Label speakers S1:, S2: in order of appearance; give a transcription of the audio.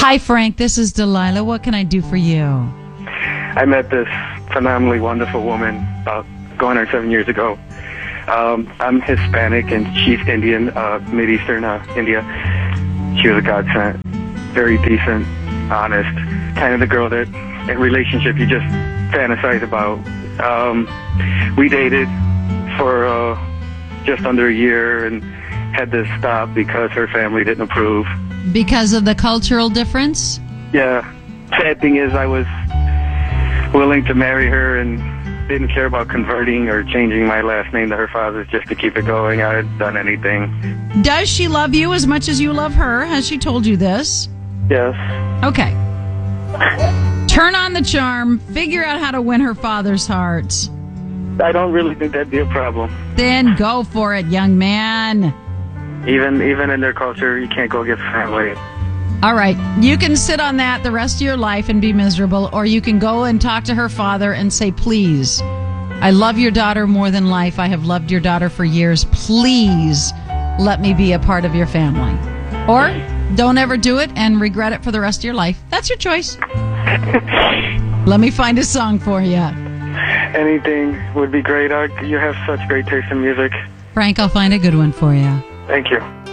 S1: Hi, Frank. This is Delilah. What can I do for you?
S2: I met this phenomenally wonderful woman about going on 7 years ago. I'm Hispanic and she's Indian, Mid-Eastern India. She was a godsend. Very decent, honest, kind of the girl that in relationship you just fantasize about. We dated for just under a year and had to stop because her family didn't approve.
S1: Because of the cultural difference?
S2: Yeah. Sad thing is I was willing to marry her and didn't care about converting or changing my last name to her father's just to keep it going. I had done anything.
S1: Does she love you as much as you love her? Has she told you this?
S2: Yes.
S1: Okay. Turn on the charm. Figure out how to win her father's heart.
S2: I don't really think that'd be a problem.
S1: Then go for it, young man.
S2: Even in their culture, you can't go against family.
S1: All right. You can sit on that the rest of your life and be miserable, or you can go and talk to her father and say, please, I love your daughter more than life. I have loved your daughter for years. Please let me be a part of your family. Or don't ever do it and regret it for the rest of your life. That's your choice. Let me find a song for you.
S2: Anything would be great. You have such great taste in music.
S1: Frank, I'll find a good one for you.
S2: Thank you.